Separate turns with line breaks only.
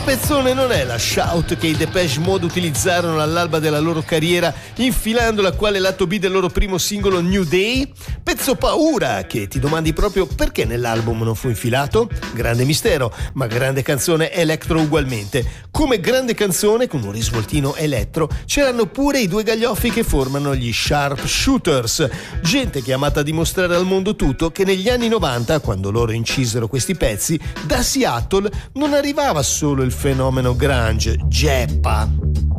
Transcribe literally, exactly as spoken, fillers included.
pezzone non è la Shout che i Depeche Mode utilizzarono all'alba della loro carriera, infilandola quale lato B del loro primo singolo New Day? Pezzo paura, che ti domandi proprio perché nell'album non fu infilato? Grande mistero, ma grande canzone electro ugualmente. Come grande canzone, con un risvoltino elettro, c'erano pure i due gaglioffi che formano gli Sharp Shooters, gente che è amata dimostrare al mondo tutto che negli anni novanta, quando loro incisero questi pezzi, da Seattle non arrivava solo il fenomeno grunge, Geppa.